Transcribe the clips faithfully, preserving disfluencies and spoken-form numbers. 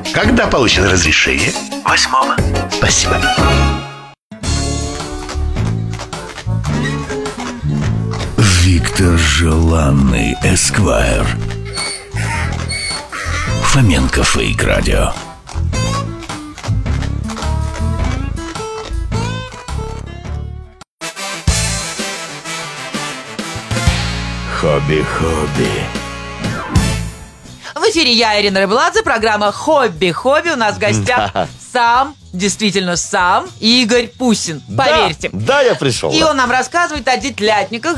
Когда получено разрешение? Восьмого. Спасибо. Виктор Желанный, Эсквайр. Фоменко Фейк Радио. Хобби-хобби. В эфире я, Ирина Рыбладзе, программа «Хобби-хобби». У нас в гостях да. сам, действительно сам, Игорь Пусин, поверьте. Да, да, я пришел. И он нам рассказывает о детлятниках,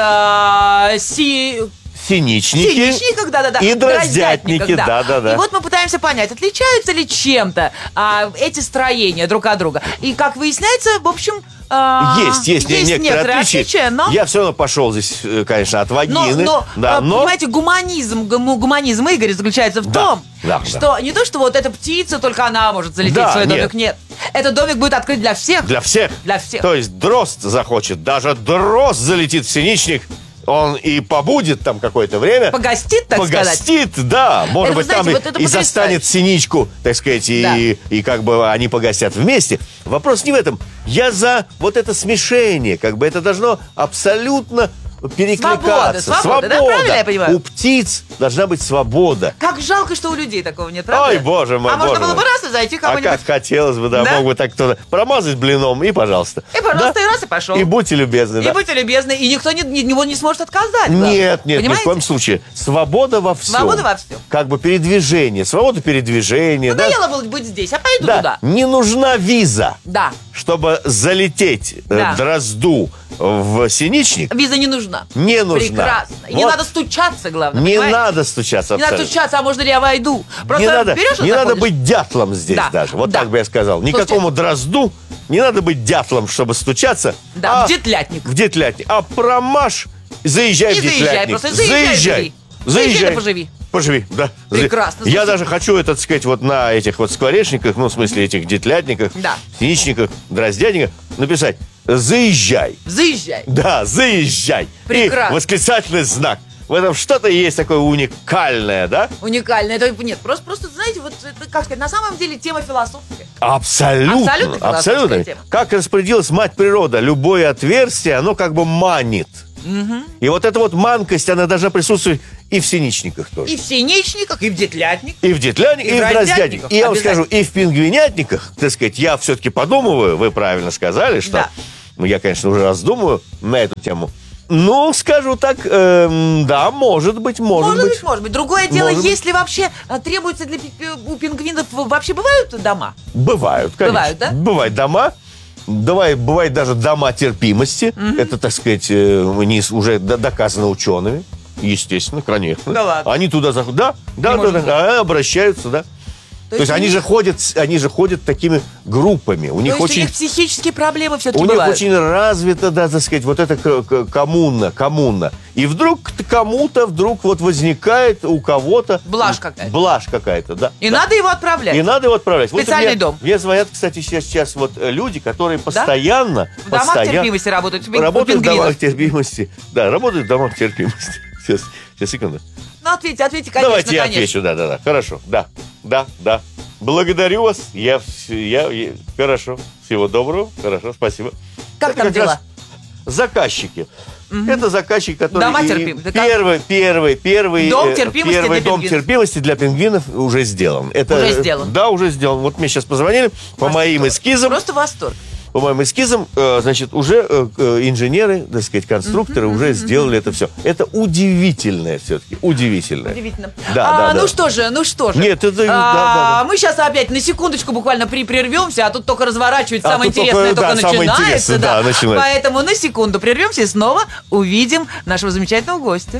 э, си... Синичники. Синичниках, да-да-да. И дроздятники, да-да-да. И вот мы пытаемся понять, отличаются ли чем-то а, эти строения друг от друга. И, как выясняется, в общем... А, есть, есть, есть некоторые, некоторые отличия, отличия, но... Я все равно пошел здесь, конечно, от вагины. Но, но, да, но... понимаете, гуманизм, гуманизм Игоря заключается в да, том, да, что да. не то, что вот эта птица, только она может залететь да, в свой нет. домик, нет. Этот домик будет открыт для всех. Для всех? Для всех. То есть дрозд захочет, даже дрозд залетит в синичник, он и побудет там какое-то время. Погостит, так Погостит, сказать. Погостит, да. Может это, быть, знаете, там вот и, и застанет синичку, так сказать, да. и, и как бы они погостят вместе. Вопрос не в этом. Я за вот это смешение. Как бы это должно абсолютно перекликаться. Свобода, свобода, свобода. Да, правильно я понимаю? У птиц должна быть свобода. Как жалко, что у людей такого нет, правда? Ой, боже мой, А боже можно было мой. бы раз и зайти кому-нибудь. А как хотелось бы, да, да? мог бы так кто-то промазать блином и пожалуйста. И пожалуйста, да? и раз и пошел. И будьте любезны, и да. И будьте любезны, и никто не, не, его не сможет отказать. Нет, нет, понимаете? ни в коем случае. Свобода во всем. Свобода во всем. Как бы передвижение, свобода передвижения. Надоело да? было быть здесь, а пойду да. туда. Не нужна виза. Да. Чтобы залететь да. э, дрозду в синичник. Виза не нужна. Не нужна. Прекрасно. И вот. не надо стучаться, главное. Не понимаете? надо стучаться. Не надо стучаться, а можно ли я войду? Просто не надо, берешь, не надо быть дятлом здесь да. даже. Вот да. так бы я сказал. Никакому Слушайте. дрозду не надо быть дятлом, чтобы стучаться. Да, а в детлятник. В детлятник. А промажь, заезжай и в детлятник. Заезжай, просто заезжай. Заезжай. Заезжай, заезжай да поживи. Поживи, да. Прекрасно. Я даже хочу, это, так сказать, вот на этих вот скворечниках, ну, в смысле, этих детлятниках, да. синичниках, дроздятниках написать «Заезжай». Заезжай. Да, заезжай. Прекрасно. И восклицательный знак. В этом что-то есть такое уникальное, да? Уникальное. Это нет, просто, просто знаете, вот это, как сказать, на самом деле тема философская. Абсолютно. Абсолютно. Абсолютно. Тема. Как распорядилась мать природа, любое отверстие, оно как бы манит. Угу. И вот эта вот манкость, она должна присутствовать и в синичниках тоже. И в синичниках, и в детлятниках. И в детлятниках, и, и в дроздятниках. И я вам скажу, и в пингвинятниках, так сказать, я все-таки подумываю, вы правильно сказали, что... Да. Ну, я, конечно, уже раздумываю на эту тему. Ну, скажу так, эм, да, может быть, может, может быть. быть. Может быть, Другое дело, может если быть. вообще требуется для у пингвинов, вообще бывают дома? Бывают, конечно. Бывают, да? Бывают дома. Давай, бывает даже дома терпимости. Mm-hmm. Это, так сказать, не, уже доказано учеными. Естественно, конечно. Да ладно. Они туда заходят. Да, да, да, да, да, обращаются, да. То, То есть, есть они, них... же ходят, они же ходят такими группами. У То них есть очень... у них психические проблемы все-таки У бывают. них очень развита, да, так сказать, вот эта коммуна, коммуна. И вдруг кому-то вдруг вот возникает у кого-то... Блажь какая-то. Блажь какая-то, да. И да. надо его отправлять. И надо его отправлять. Специальный вот дом. Мне звонят, кстати, сейчас, сейчас вот люди, которые постоянно... В домах постоянно, терпимости работают. Работают в домах терпимости. Да, работают в домах терпимости. Сейчас, сейчас, секунду. Ну, ответьте, ответьте, конечно, Давайте я конечно. отвечу, да, да, да. Хорошо, да, да, да. Благодарю вас. Я, я, я хорошо. Всего доброго. Хорошо, спасибо. Как Это там как дела? Заказчики. Угу. Это заказчики, которые... Дома терпимости. Первый, первый, первый... Дом терпимости первый для дом пингвинов. терпимости для пингвинов уже сделан. Это, уже сделан? Да, уже сделан. Вот мне сейчас позвонили по восторг. моим эскизам. Просто восторг. По моим эскизам, значит, уже инженеры, так сказать, конструкторы uh-huh, уже uh-huh. сделали это все. Это удивительное все-таки, удивительное. Удивительно. Да, а, да, ну да. что же, ну что же. Нет, это... А, да, да, да. Мы сейчас опять на секундочку буквально при прервемся, а тут только разворачивается, а самое тут интересное только, только да, начинается. Самое интересное, да, да. начинается. Поэтому на секунду прервемся и снова увидим нашего замечательного гостя.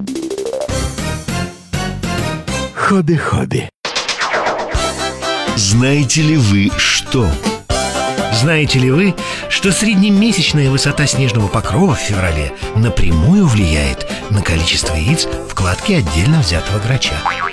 Хобби-хобби. Знаете ли вы что? Знаете ли вы, что среднемесячная высота снежного покрова в феврале напрямую влияет на количество яиц в кладке отдельно взятого грача?